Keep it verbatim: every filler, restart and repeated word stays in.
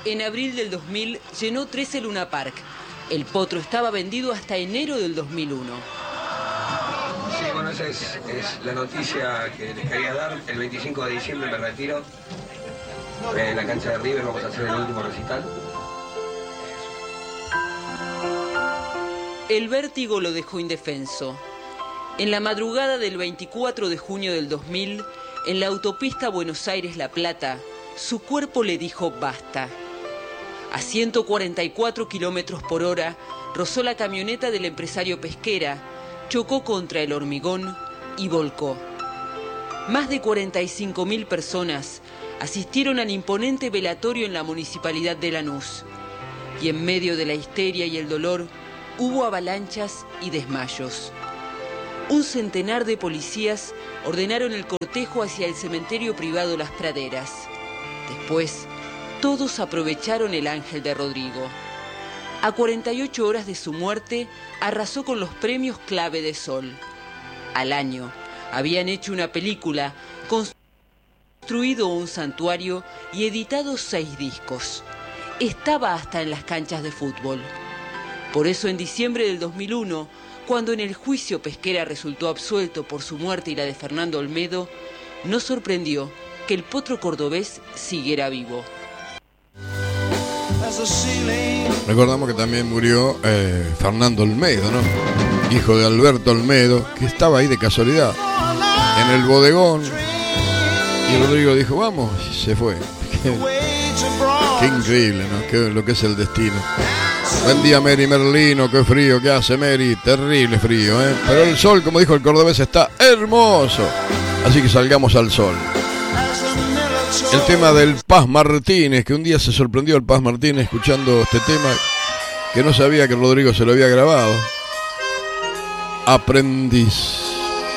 En abril del dos mil llenó trece Luna Park. El potro estaba vendido hasta enero del dos mil uno. Sí, bueno, esa es, es la noticia que les quería dar. El veinticinco de diciembre me retiro. En la cancha de River vamos a hacer el último recital. El vértigo lo dejó indefenso. En la madrugada del veinticuatro de junio del dos mil, en la autopista Buenos Aires-La Plata, su cuerpo le dijo basta. A ciento cuarenta y cuatro kilómetros por hora, rozó la camioneta del empresario Pesquera, chocó contra el hormigón y volcó. Más de cuarenta y cinco mil personas asistieron al imponente velatorio en la municipalidad de Lanús. Y en medio de la histeria y el dolor, hubo avalanchas y desmayos. Un centenar de policías ordenaron el cortejo hacia el cementerio privado Las Praderas. Después, todos aprovecharon el ángel de Rodrigo. A cuarenta y ocho horas de su muerte, arrasó con los premios Clave de Sol. Al año, habían hecho una película, construido un santuario y editado seis discos. Estaba hasta en las canchas de fútbol. Por eso, en diciembre del dos mil uno, cuando en el juicio Pesquera resultó absuelto por su muerte y la de Fernando Olmedo, no sorprendió que el potro cordobés siguiera vivo. Recordamos que también murió eh, Fernando Olmedo, ¿no? Hijo de Alberto Olmedo, que estaba ahí de casualidad, en el bodegón. Y Rodrigo dijo, vamos, y se fue. Qué, qué increíble, ¿no? Qué, lo que es el destino. Buen día, Mary Merlino, qué frío que hace, Mary, terrible frío, ¿eh? Pero el sol, como dijo el cordobés, está hermoso. Así que salgamos al sol. El tema del Paz Martínez, que un día se sorprendió el Paz Martínez escuchando este tema, que no sabía que Rodrigo se lo había grabado. Aprendiz.